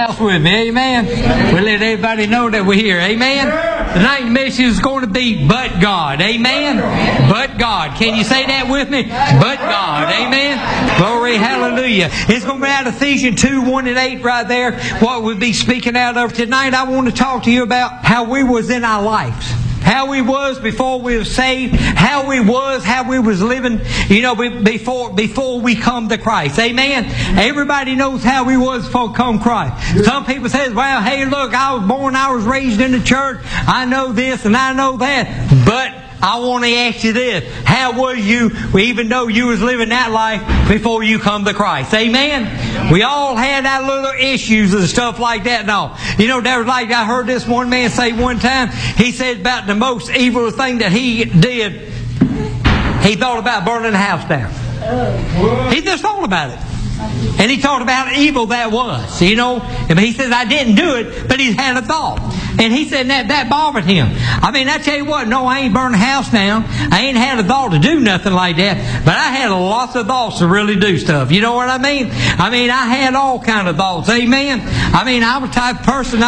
with me, amen. We'll let everybody know that we're here, amen. Tonight's message is going to be but God, amen. But God. Can you say that with me? But God, amen. Glory, hallelujah. It's going to be out of Ephesians 2:1-8 right there. What we'll be speaking out of tonight. I want to talk to you about how we was in our lives. How we was before we were saved, how we was living, before we come to Christ. Amen. Everybody knows how we was before we come to Christ. Some people say, well, hey, look, I was born, I was raised in the church. I know this and I know that. But I want to ask you this. How was you, even though you was living that life before you come to Christ? Amen? We all had our little issues and stuff like that and all. There was like, I heard this one man say one time, he said about the most evil thing that he did, he thought about burning the house down. He just thought about it. And he thought about how evil that was, And he says, I didn't do it, but he had a thought. And he said that bothered him. I tell you what, no, I ain't burned the house down. I ain't had a thought to do nothing like that. But I had lots of thoughts to really do stuff. You know what I mean? I had all kind of thoughts. Amen? I was the type of person,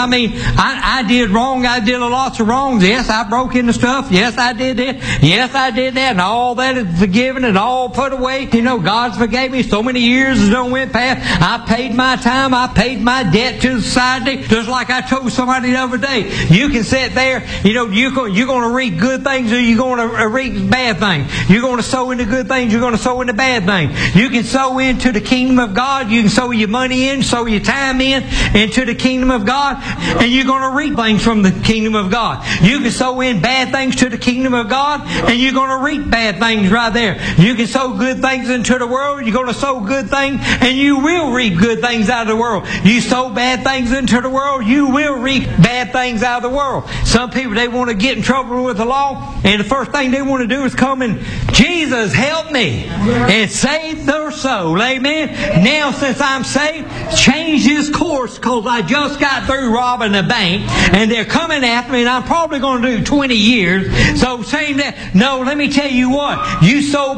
I did wrong. I did lots of wrongs. Yes, I broke into stuff. Yes, I did that. Yes, I did that. And all that is forgiven and all put away. God's forgave me. So many years has done went past. I paid my time. I paid my debt to society. Just like I told somebody the other day. You can sit there, you're going to reap good things or you're going to reap bad things. You're going to sow into good things, you're going to sow into bad things. You can sow into the kingdom of God, you can sow your money in, sow your time into the kingdom of God, and you're going to reap things from the kingdom of God. You can sow in bad things to the kingdom of God, and you're going to reap bad things right there. You can sow good things into the world, you're going to sow good things, and you will reap good things out of the world. You sow bad things into the world, you will reap bad things out of the world. Some people, they want to get in trouble with the law, and the first thing they want to do is come and, Jesus, help me, and save their soul. Amen. Now, since I'm saved, change this course, because I just got through robbing a bank, and they're coming after me, and I'm probably going to do 20 years. So saying that, no, let me tell you what, you sow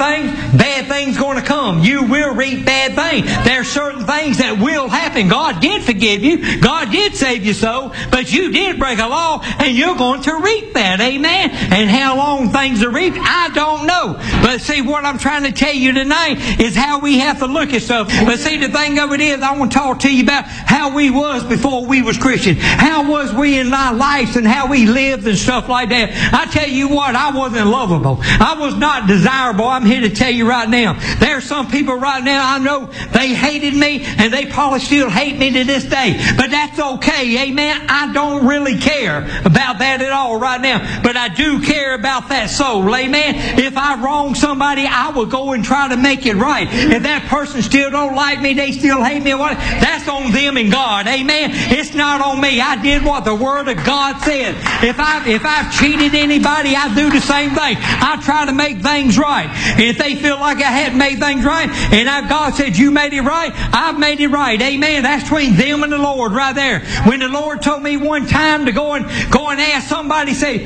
bad things going to come. You will reap bad things. There are certain things that will happen. God did forgive you. God did save your soul, but you did break a law, and you're going to reap that. Amen. And how long things are reaped, I don't know. But see, what I'm trying to tell you tonight is how we have to look at stuff. But see, the thing of it is, I want to talk to you about how we was before we was Christian. How was we in our lives and how we lived and stuff like that. I tell you what, I wasn't lovable. I was not desirable. I'm here to tell you right now. There are some people right now, I know, they hated me, and they probably still hate me to this day. But that's okay. Amen. I don't really care about that at all right now. But I do care about that soul. Amen. If I wrong somebody, I will go and try to make it right. If that person still don't like me, they still hate me, that's on them and God. Amen. It's not on me. I did what the Word of God said. If I've cheated anybody, I do the same thing. I try to make things right. And if they feel like I hadn't made things right, and God said, you made it right, I've made it right. Amen. That's between them and the Lord right there. When the Lord told me one time to go and ask somebody, say,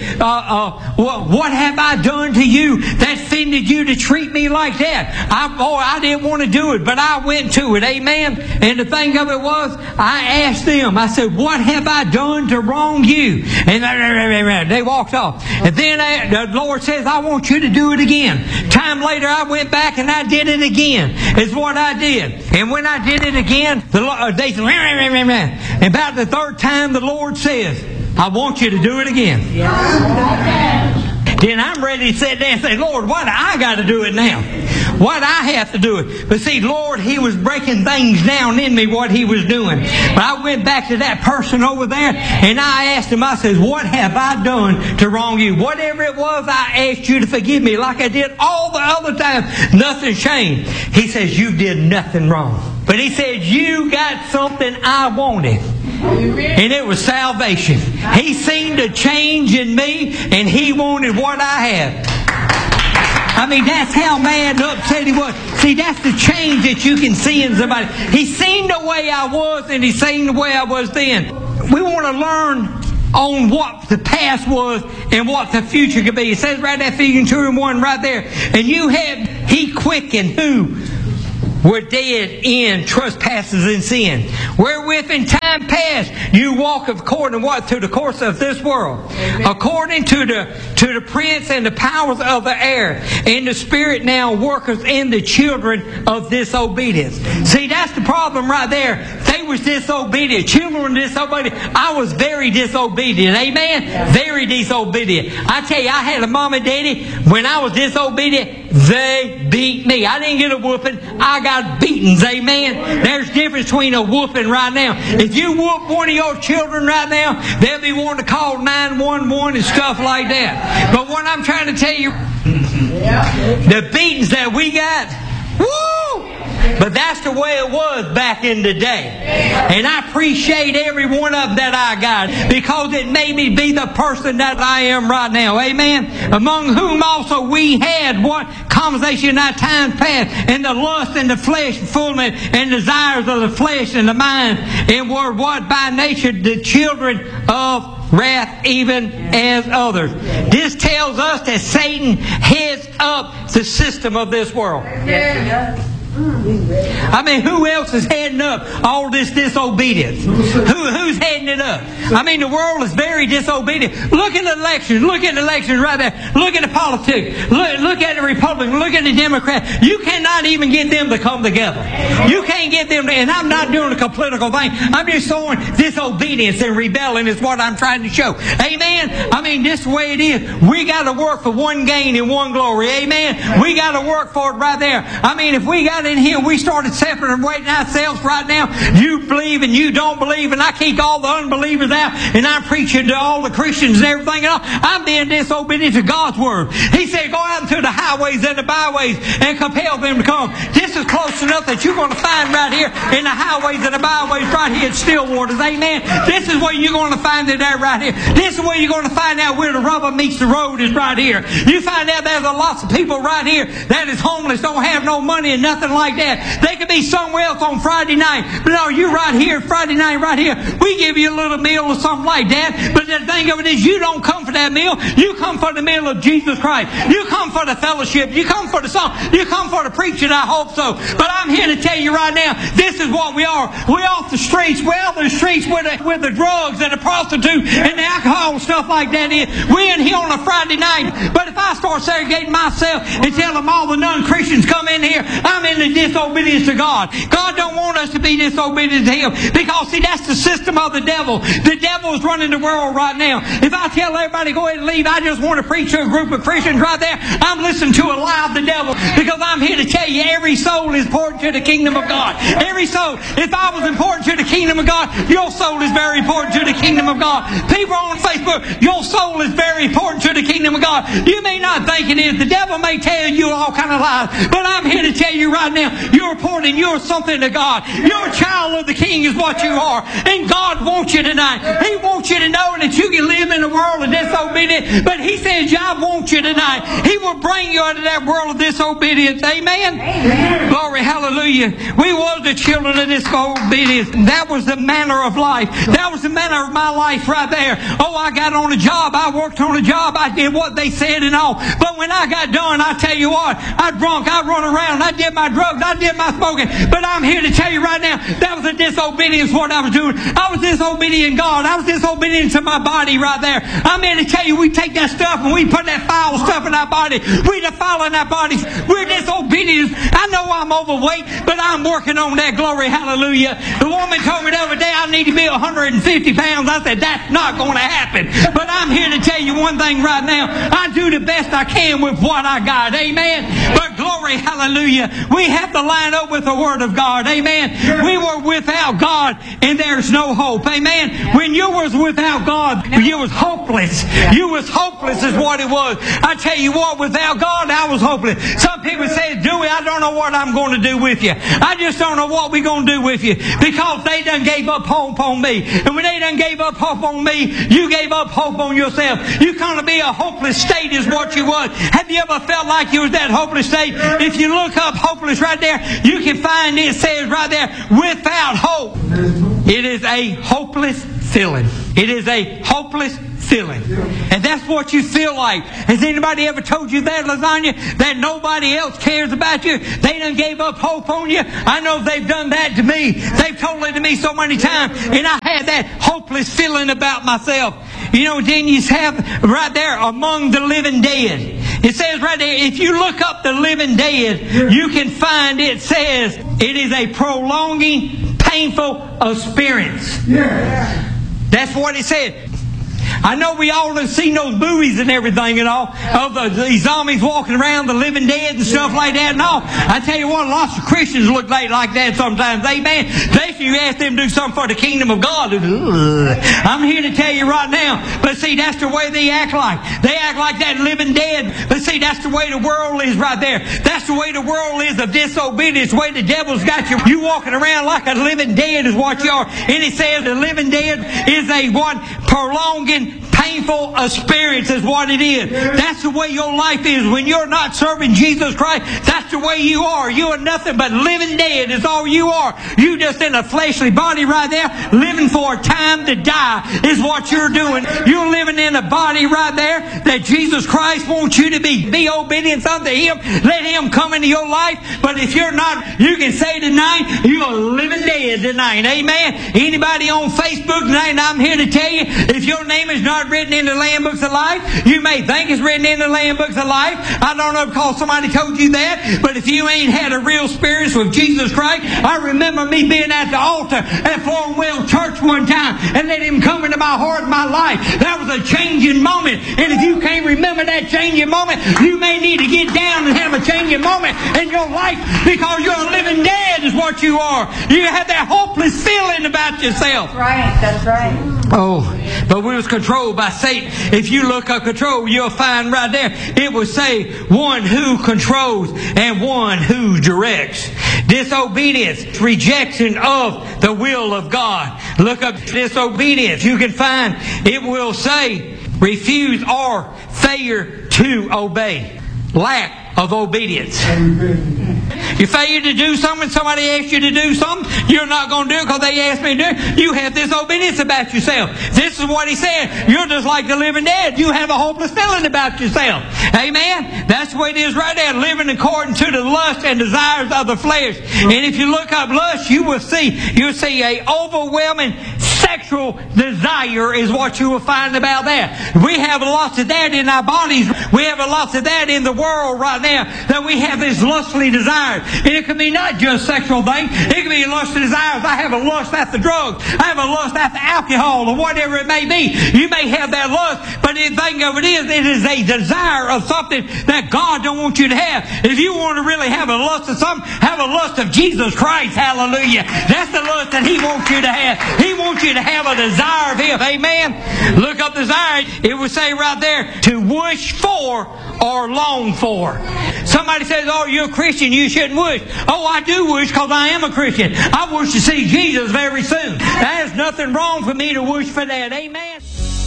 what have I done to you that offended you to treat me like that? I didn't want to do it, but I went to it. Amen. And the thing of it was, I asked them, I said, what have I done to wrong you? And they walked off. And then the Lord says, I want you to do it again. Time later, I went back and I did it again. Is what I did. And when I did it again, they said, and about the third time, the Lord says, I want you to do it again. Then I'm ready to sit down and say, Lord, why do I got to do it now? Why do I have to do it? But see, Lord, He was breaking things down in me, what He was doing. But I went back to that person over there, and I asked him, I said, what have I done to wrong you? Whatever it was, I asked you to forgive me like I did all the other times. Nothing changed. He says, you did nothing wrong. But he said, you got something I wanted. And it was salvation. He seen the change in me, and He wanted what I had. That's how mad and upset he was. See, that's the change that you can see in somebody. He seen the way I was, and He seen the way I was then. We want to learn on what the past was and what the future could be. It says right there, Ephesians 2:1 right there. And He quickened who were dead in trespasses and sin, wherewith in time time past, you walk according to what? To the course of this world. According to the prince and the powers of the air. And the Spirit now worketh in the children of disobedience. See, that's the problem right there. They was disobedient. Children were disobedient. I was very disobedient. Amen? Very disobedient. I tell you, I had a mom and daddy. When I was disobedient, they beat me. I didn't get a whooping. I got beatings. Amen? There's a difference between a whooping right now. If you whoop one of your children right now, they'll be wanting to call 911 and stuff like that. But what I'm trying to tell you, the beatings that we got, woo! But that's the way it was back in the day. And I appreciate every one of them that I got, because it made me be the person that I am right now. Amen? Among whom also we had what? Conversation in our times past, and the lust and the flesh fulfillment and desires of the flesh and the mind, and were what? By nature the children of wrath, even as others. This tells us that Satan heads up the system of this world. I mean, who else is heading up all this disobedience? Who's heading it up? I mean, the world is very disobedient. Look at the elections. Look at the elections right there. Look at the politics. Look at the Republicans. Look at the Democrats. You cannot even get them to come together. You can't get them to, and I'm not doing a political thing. I'm just showing disobedience and rebellion is what I'm trying to show. Amen? I mean, this is the way it is. We got to work for one gain and one glory. Amen? We got to work for it right there. I mean, if we got in here, we started separating ourselves right now. You believe and you don't believe, and I kick all the unbelievers out, and I'm preaching to all the Christians and everything else. I'm being disobedient to God's word. He said, go out into the highways and the byways and compel them to come. This is close enough that you're going to find right here in the highways and the byways right here at Stillwater's. Amen. This is where you're going to find it at right here. This is where you're going to find out where the rubber meets the road is right here. You find out there's a lots of people right here that is homeless, don't have no money and nothing like that. They could be somewhere else on Friday night. But no, you're right here, Friday night right here. We give you a little meal or something like that. But the thing of it is, you don't come for that meal. You come for the meal of Jesus Christ. You come for the fellowship. You come for the song. You come for the preaching, I hope so. But I'm here to tell you right now, this is what we are. We're off the streets. We're off the streets where the drugs and the prostitute and the alcohol and stuff like that is. We're in here on a Friday night. But if I start segregating myself and tell them all the non-Christians come in here, I'm in the disobedience to God. God don't want us to be disobedient to Him, because see, that's the system of the devil. The devil is running the world right now. If I tell everybody go ahead and leave, I just want to preach to a group of Christians right there, I'm listening to a lie of the devil, because I'm here to tell you every soul is important to the kingdom of God. Every soul. If I was important to the kingdom of God, your soul is very important to the kingdom of God. People on Facebook, your soul is very important to the kingdom of God. You may not think it is. The devil may tell you all kind of lies, but I'm here to tell you right now, you're important. You're something to God. You're a child of the King is what you are. And God wants you tonight. He wants you to know that you can live in a world of disobedience. But He says, I want you tonight. He will bring you out of that world of disobedience. Amen? Amen. Glory, hallelujah. We was the children of disobedience. That was the manner of life. That was the manner of my life right there. Oh, I got on a job. I worked on a job. I did what they said and all. But when I got done, I tell you what, I drunk, I run around, I did my drugs, I did my smoking. But I'm here to tell you right now, that was a disobedience what I was doing. I was disobedient to God. I was disobedient to my body right there. I'm here to tell you, we take that stuff and we put that foul stuff in our body. We defiling our bodies. We're disobedient. I know I'm overweight, but I'm working on that. Glory, hallelujah. The woman told me the other day I need to be 150 pounds. I said, that's not going to happen. But I'm here to tell you one thing right now. I do the best I can with what I got. Amen. But glory, hallelujah. We have to line up with the Word of God. Amen. We were without God and there's no hope. Amen. When you was without God, you was hopeless. You was hopeless is what it was. I tell you what, without God, I was hopeless. Some people say, Dewey, I don't know what I'm going to do with you. I just don't know what we're going to do with you, because they done gave up hope on me. And when they done gave up hope on me, you gave up hope on yourself. You kind of be a hopeless state is what you was. Have you ever felt like you was that hopeless state? If you look up hopeless right there, you can find it says right there, without hope. It is a hopeless feeling. It is a hopeless feeling. And that's what you feel like. Has anybody ever told you that, Lasagna? That nobody else cares about you? They done gave up hope on you? I know they've done that to me. They've told it to me so many times. And I had that hopeless feeling about myself. You know, then you have right there, among the living dead. It says right there, if you look up the living dead, you can find it says it is a prolonging, painful experience. That's what it said. I know we all have seen those movies and everything and all of these zombies walking around, the living dead and stuff like that and all. I tell you what, lots of Christians look like that sometimes. Amen. If you ask them to do something for the kingdom of God, I'm here to tell you right now. But see, that's the way they act like. They act like that living dead. But see, that's the way the world is right there. That's the way the world is of disobedience. The way the devil's got you. You walking around like a living dead is what you are. And it says the living dead is a one prolonging, painful experience is what it is. That's the way your life is. When you're not serving Jesus Christ, that's the way you are. You are nothing but living dead is all you are. You just in a fleshly body right there, living for a time to die is what you're doing. You're living in a body right there that Jesus Christ wants you to be. Be obedient unto Him. Let Him come into your life. But if you're not, you can say tonight, you're living dead tonight. Amen. Anybody on Facebook tonight, I'm here to tell you, if your name is not written in the Lamb Books of Life, you may think it's written in the Lamb Books of Life. I don't know because somebody told you that, but if you ain't had a real experience with Jesus Christ, I remember me being at the altar at Florwell Church one time and let Him come into my heart and my life. That was a changing moment. And if you can't remember that changing moment, you may need to get down and have a changing moment in your life because you're a living dead is what you are. You have that hopeless feeling about yourself. That's right. Oh, but we was controlled by Satan. If you look up control, you'll find right there, it will say one who controls and one who directs. Disobedience, rejection of the will of God. Look up disobedience. You can find, it will say refuse or failure to obey. Lack of obedience. You fail to do something, somebody asks you to do something, you're not going to do it because they asked me to do it. You have disobedience about yourself. This is what he said. You're just like the living dead. You have a hopeless feeling about yourself. Amen? That's the way it is right there. Living according to the lust and desires of the flesh. And if you look up lust, you'll see a overwhelming sexual desire is what you will find about that. We have lots of that in our bodies. We have lots of that in the world right now, that we have this lustfully desire. And it can be not just sexual things. It can be lustful desires. I have a lust after drugs. I have a lust after alcohol or whatever it may be. You may have that lust, but the thing of it is a desire of something that God don't want you to have. If you want to really have a lust of something, have a lust of Jesus Christ. Hallelujah. That's the lust that He wants you to have. He wants you to have a desire of Him. Amen. Look up desire. It would say right there, to wish for or long for. Somebody says, oh, you're a Christian, you shouldn't wish. Oh, I do wish because I am a Christian. I wish to see Jesus very soon. There's nothing wrong for me to wish for that. Amen.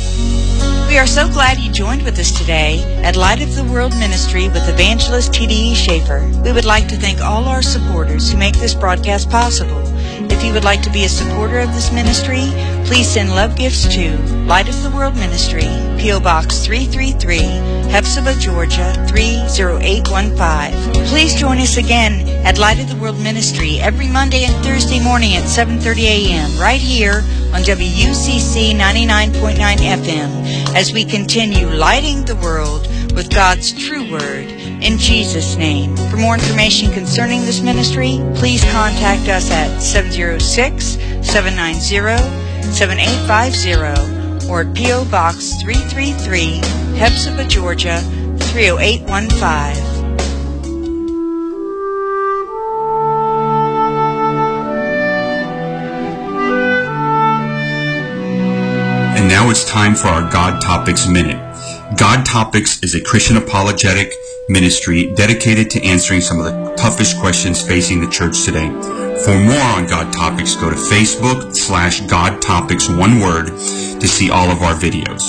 We are so glad you joined with us today at Light of the World Ministry with Evangelist T.D.E. Schaefer. We would like to thank all our supporters who make this broadcast possible. If you would like to be a supporter of this ministry, please send love gifts to Light of the World Ministry, P.O. Box 333, Hephzibah, Georgia 30815. Please join us again at Light of the World Ministry every Monday and Thursday morning at 7:30 a.m. right here on WUCC 99.9 FM as we continue lighting the world with God's true word in Jesus' name. For more information concerning this ministry, please contact us at 706-790-7850 or at P.O. Box 333, Hephzibah, Georgia 30815. And now it's time for our God Topics Minute. God Topics is a Christian apologetic ministry dedicated to answering some of the toughest questions facing the church today. For more on God Topics, go to Facebook/God Topics, one word, to see all of our videos.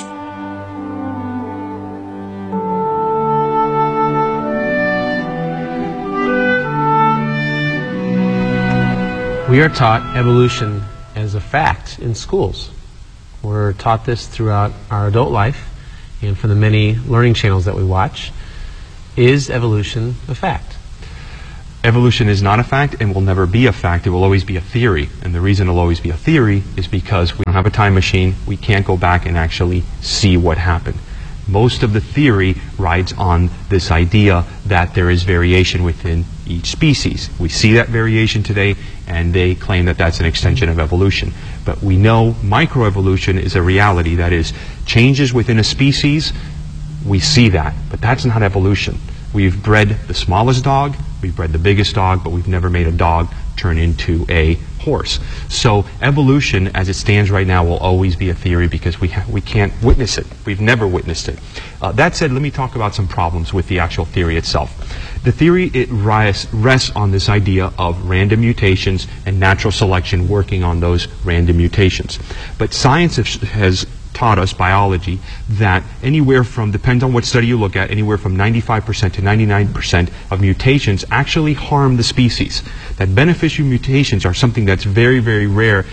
We are taught evolution as a fact in schools. We're taught this throughout our adult life and from the many learning channels that we watch. Is evolution a fact? Evolution is not a fact and will never be a fact. It will always be a theory. And the reason it will always be a theory is because we don't have a time machine. We can't go back and actually see what happened. Most of the theory rides on this idea that there is variation within each species. We see that variation today, and they claim that that's an extension of evolution. But we know microevolution is a reality. That is, changes within a species, we see that. But that's not evolution. We've bred the smallest dog, we've bred the biggest dog, but we've never made a dog turn into a horse. So evolution, as it stands right now, will always be a theory because we can't witness it. We've never witnessed it. That said, let me talk about some problems with the actual theory itself. The theory, it rests on this idea of random mutations and natural selection working on those random mutations. But science has taught us, biology, that anywhere from, depends on what study you look at, anywhere from 95% to 99% of mutations actually harm the species. That beneficial mutations are something that's very, very rare,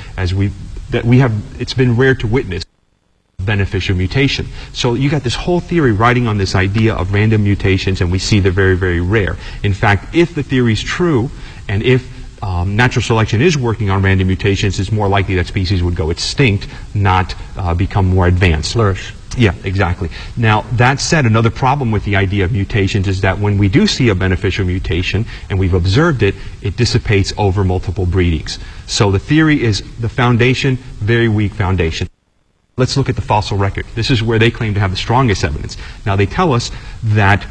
it's been rare to witness beneficial mutation. So you got this whole theory riding on this idea of random mutations, and we see they're very, very rare. In fact, if the theory is true, and if natural selection is working on random mutations, it's more likely that species would go extinct, not become more advanced. Flourish. Yeah, exactly. Now, that said, another problem with the idea of mutations is that when we do see a beneficial mutation, and we've observed it, it dissipates over multiple breedings. So the theory is the foundation, very weak foundation. Let's look at the fossil record. This is where they claim to have the strongest evidence. Now, they tell us that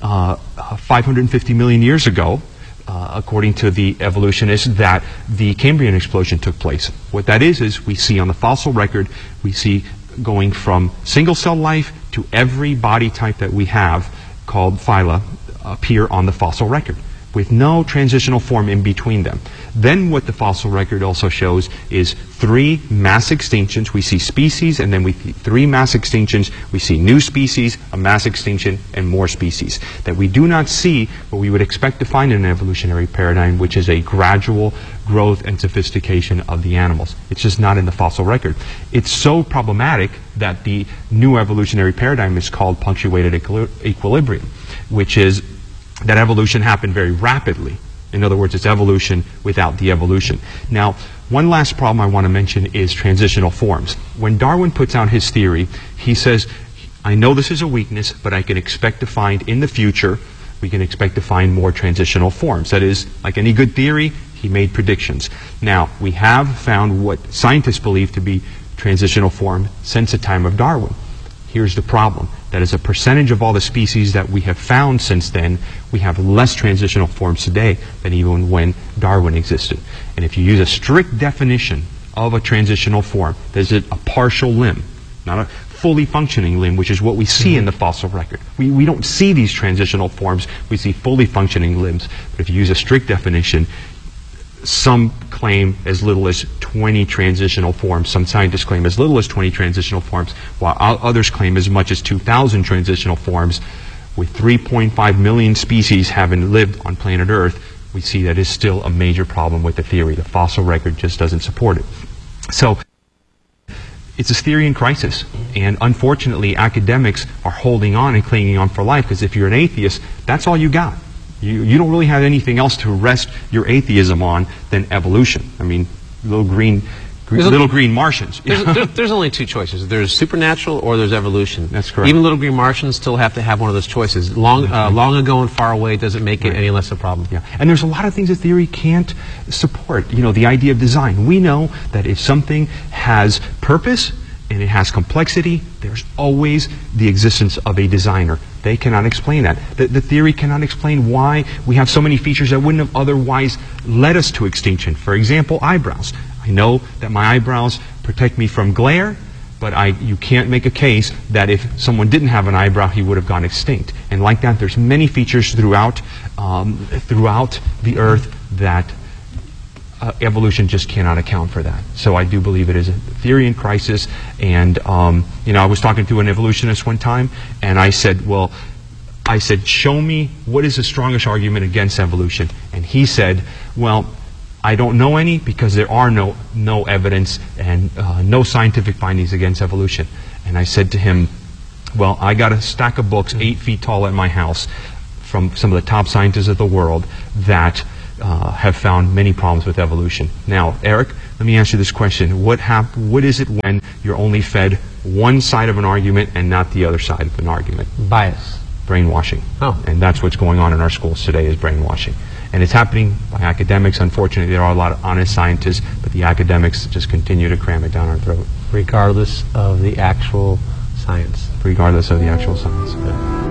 550 million years ago, according to the evolutionists, that the Cambrian explosion took place. What that is we see on the fossil record, we see going from single-cell life to every body type that we have, called phyla, appear on the fossil record, with no transitional form in between them. Then what the fossil record also shows is 3 mass extinctions. We see species, and then we see 3 mass extinctions. We see new species, a mass extinction, and more species. That we do not see what we would expect to find in an evolutionary paradigm, which is a gradual growth and sophistication of the animals. It's just not in the fossil record. It's so problematic that the new evolutionary paradigm is called punctuated equilibrium, which is that evolution happened very rapidly. In other words, it's evolution without the evolution. Now, one last problem I want to mention is transitional forms. When Darwin puts out his theory, he says, I know this is a weakness, but I can expect to find in the future, we can expect to find more transitional forms. That is, like any good theory, he made predictions. Now, we have found what scientists believe to be transitional form since the time of Darwin. Here's the problem. That as a percentage of all the species that we have found since then, we have less transitional forms today than even when Darwin existed. And if you use a strict definition of a transitional form, there's a partial limb, not a fully functioning limb, which is what we see in the fossil record. We don't see these transitional forms, we see fully functioning limbs. But if you use a strict definition, some claim as little as 20 transitional forms. Some scientists claim as little as 20 transitional forms, while others claim as much as 2,000 transitional forms. With 3.5 million species having lived on planet Earth, we see that is still a major problem with the theory. The fossil record just doesn't support it. So, it's a theory in crisis. And unfortunately, academics are holding on and clinging on for life, because if you're an atheist, that's all you got. You don't really have anything else to rest your atheism on than evolution. I mean, little green Martians. There's only 2 choices. There's supernatural or there's evolution. That's correct. Even little green Martians still have to have one of those choices. Long ago and far away doesn't make it any less a problem. Yeah. And there's a lot of things that theory can't support. You know, the idea of design. We know that if something has purpose and it has complexity, there's always the existence of a designer. They cannot explain that. The theory cannot explain why we have so many features that wouldn't have otherwise led us to extinction. For example, eyebrows. I know that my eyebrows protect me from glare, but you can't make a case that if someone didn't have an eyebrow, he would have gone extinct. And like that, there's many features throughout the Earth that evolution just cannot account for that. So I do believe it is a theory in crisis. And I was talking to an evolutionist one time, and I said, show me what is the strongest argument against evolution. And he said, well, I don't know any because there are no evidence and no scientific findings against evolution. And I said to him, well, I got a stack of books 8 feet tall at my house from some of the top scientists of the world that have found many problems with evolution. Now, Eric, let me answer this question. What is it when you're only fed one side of an argument and not the other side of an argument? Bias. Brainwashing. Oh. And that's what's going on in our schools today, is brainwashing. And it's happening by academics. Unfortunately, there are a lot of honest scientists, but the academics just continue to cram it down our throat. Regardless of the actual science. Regardless of the actual science. Yeah.